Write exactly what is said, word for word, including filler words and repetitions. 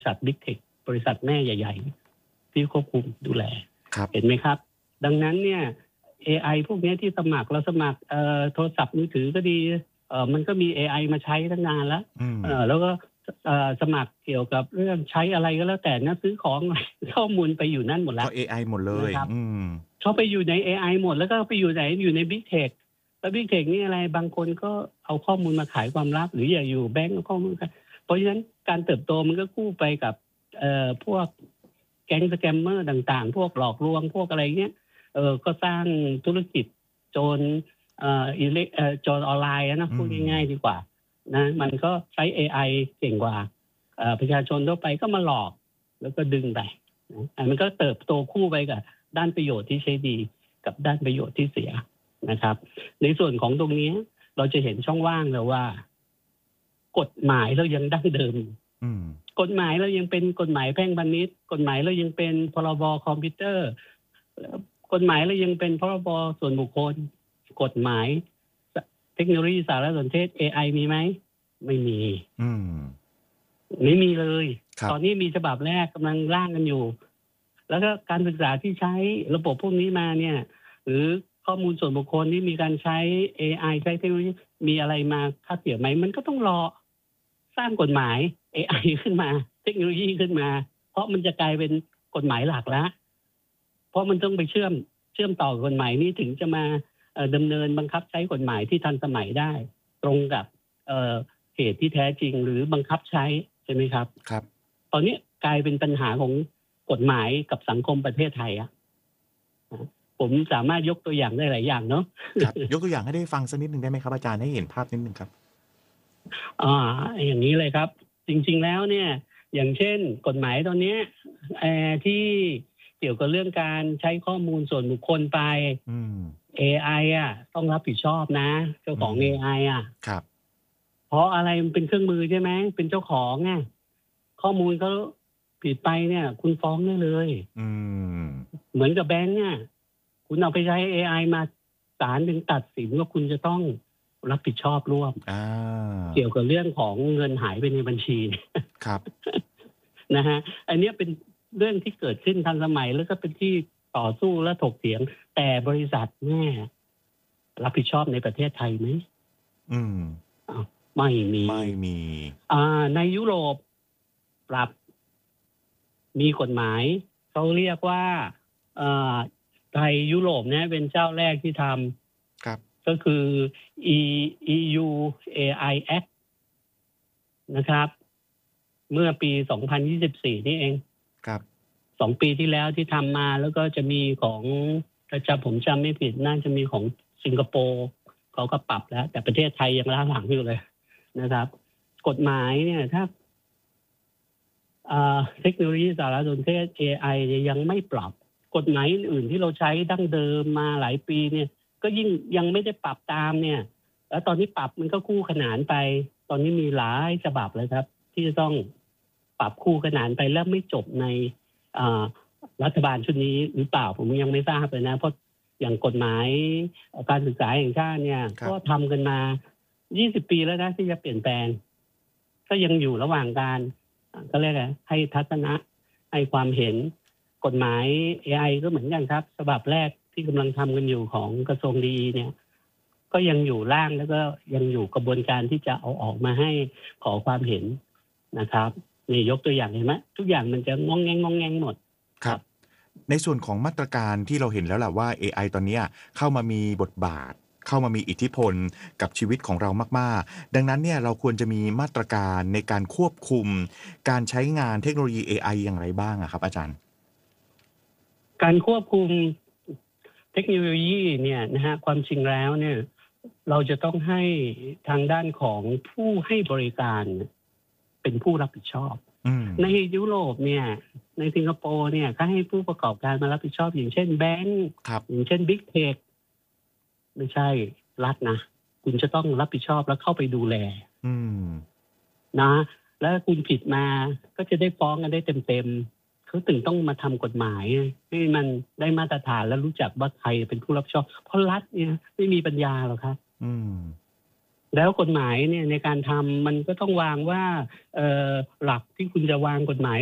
ษัทบิ๊กเทคบริษัทแม่ใหญ่ๆที่ควบคุมดูแลเห็นไหมครับดังนั้นเนี่ย เอ ไอ พวกนี้ที่สมัครเราสมัครเอ่อโทรศัพท์มือถือก็ดีเอ่อมันก็มี เอ ไอ มาใช้ตั้งนานแล้วเอ่อแล้วก็เอ่อสมัครเกี่ยวกับเรื่องใช้อะไรก็แล้วแต่นะซื้อของ ข้อมูลไปอยู่นั่นหมดแล้วก็ เอ ไอ หมดเลยนะครับอืมเขาไปอยู่ใน เอ ไอ หมดแล้วก็ไปอยู่ไหนอยู่ใน Big Tech แล้ว Big Tech นี่อะไรบางคนก็เอาข้อมูลมาขายความลับหรืออย่าอยู่แบงก์เอาข้อมูลเพราะฉะนั้นการเติบโตมันก็คู่ไปกับเอ่อพวกแก๊งสแกมเมอร์ต่างๆพวกหลอกลวงพวกอะไรเงี้ยเออก็สร้างธุรกิจโจรเอ่ออิเล็กเอ่อโจรออนไลน์นะพูดง่ายๆดีกว่านะมันก็ใช้ เอ ไอ เก่งกว่าเอ่อประชาชนทั่วไปก็มาหลอกแล้วก็ดึงไปนะมันก็เติบโตคู่ไปกับด้านประโยชน์ที่ใช้ดีกับด้านประโยชน์ที่เสียนะครับในส่วนของตรงนี้เราจะเห็นช่องว่างแล้วว่ากฎหมายเรายังดั้งเดิมกฎหมายเรายังเป็นกฎหมายแพ่งพาณิชย์กฎหมายเรายังเป็นพรบคอมพิวเตอร์กฎหมายเรายังเป็นพรบส่วนบุคคลกฎหมายเทคโนโลยีสารสนเทศ เอ ไอ มีไหมไม่มีไม่มีเลยตอนนี้มีฉบับแรกกำลังร่างกันอยู่แล้วก็การศึกษาที่ใช้ระบบพวกนี้มาเนี่ยหรือข้อมูลส่วนบุคคลที่มีการใช้ เอ ไอ ใช้เทคโนโลยีมีอะไรมาค่าเสียไหมมันก็ต้องรอสร้างกฎหมาย เอ ไอ ขึ้นมาเทคโนโลยีขึ้นมาเพราะมันจะกลายเป็นกฎหมายหลักแล้วเพราะมันต้องไปเชื่อมเชื่อมต่อกฎหมายนี้ถึงจะมาดำเนินบังคับใช้กฎหมายที่ทันสมัยได้ตรงกับเหตุที่แท้จริงหรือบังคับใช้ใช่ไหมครับครับตอนนี้กลายเป็นปัญหาของกฎหมายกับสังคมประเทศไทยอะผมสามารถยกตัวอย่างได้หลายอย่างเนาะครับยกตัวอย่างให้ได้ฟังสักนิดนึงได้ไหมครับอาจารย์ให้เห็นภาพนิดนึงครับอ่าอย่างนี้เลยครับจริงๆแล้วเนี่ยอย่างเช่นกฎหมายตอนนี้เอ่อที่เกี่ยวกับเรื่องการใช้ข้อมูลส่วนบุคคลไป เอ ไอ อ่ะต้องรับผิดชอบนะเจ้าของ เอ ไอ อ่ะครับเพราะอะไรมันเป็นเครื่องมือใช่ไหมเป็นเจ้าของไงข้อมูลเขาผิดไปเนี่ยคุณฟ้องได้เลยเหมือนกับแบงค์เนี่ยคุณเอาไปใช้ เอ ไอ มาศาลถึงตัดสินว่าคุณจะต้องรับผิดชอบร่วมเกี่ยวกับเรื่องของเงินหายไปในบัญชีครับนะฮะอันนี้เป็นเรื่องที่เกิดขึ้นทันสมัยแล้วก็เป็นที่ต่อสู้และถกเถียงแต่บริษัทแม่รับผิดชอบในประเทศไทยไหมอืมไม่มีไม่มีอ่าในยุโรปปรับมีกฎหมายเขาเรียกว่าอ่าไทยยุโรปเนี่ยเป็นเจ้าแรกที่ทำครับก็คือ E อี ยู เอ ไอ Act นะครับเมื่อปีสองพันยี่สิบสี่นี่เองครับสองปีที่แล้วที่ทำมาแล้วก็จะมีของถ้าจำผมจำไม่ผิดน่าจะมีของสิงคโปร์เขาก็ปรับแล้วแต่ประเทศไทยยังล้าหลังอยู่เลยนะครับกฎหมายเนี่ยถ้าเทคโนโลยีสารสนเทศ เอ ไอ ยังไม่ปรับกฎหมายอื่นที่เราใช้ดั้งเดิมมาหลายปีเนี่ยก็ยิ่งยังไม่ได้ปรับตามเนี่ยแล้วตอนนี้ปรับมันก็คู่ขนานไปตอนนี้มีหลายฉบับเลยครับที่จะต้องปรับคู่ขนานไปแล้วไม่จบในรัฐบาลชุดนี้หรือเปล่าผมยังไม่ทราบเลยนะเพราะอย่างกฎหมายการศึกษาแห่งชาติเนี่ยก็ทำกันมายี่สิบปีแล้วนะที่จะเปลี่ยนแปลงก็ยังอยู่ระหว่างการก็เรียกอะไรให้ทัศนะให้ความเห็นกฎหมาย เอ ไอ ก็เหมือนกันครับฉบับแรกที่กำลังทำกันอยู่ของกระทรวงดีเนี่ยก็ยังอยู่ร่างแล้วก็ยังอยู่กระบวนการที่จะเอาออกมาให้ขอความเห็นนะครับนี่ยกตัวอย่างเห็นไหมทุกอย่างมันจะงองแงงงองแงงหมดครับในส่วนของมาตรการที่เราเห็นแล้วแหละว่า เอ ไอ ตอนนี้เข้ามามีบทบาทเข้ามามีอิทธิพลกับชีวิตของเรามากๆดังนั้นเนี่ยเราควรจะมีมาตรการในการควบคุมการใช้งานเทคโนโลยี เอ ไอ อย่างไรบ้างอะครับอาจารย์การควบคุมเทคโนโลยีเนี่ยนะฮะความจริงแล้วเนี่ยเราจะต้องให้ทางด้านของผู้ให้บริการเป็นผู้รับผิดชอบในยุโรปเนี่ยในสิงคโปร์เนี่ยก็ให้ผู้ประกอบการมารับผิดชอบอย่างเช่นแบงก์อย่างเช่นบิ๊กเทคไม่ใช่รัฐนะคุณจะต้องรับผิดชอบแล้วเข้าไปดูแลนะแล้วคุณผิดมาก็จะได้ฟ้องกันได้เต็มๆเขาถึงต้องมาทำกฎหมายให้มันได้มาตรฐานและรู้จักว่าใครเป็นผู้รับผิดชอบเพราะรัฐเนี่ยไม่มีปัญญาหรอกครับแล้วกฎหมายเนี่ยในการทำมันก็ต้องวางว่าเอ่อหลักที่คุณจะวางกฎหมาย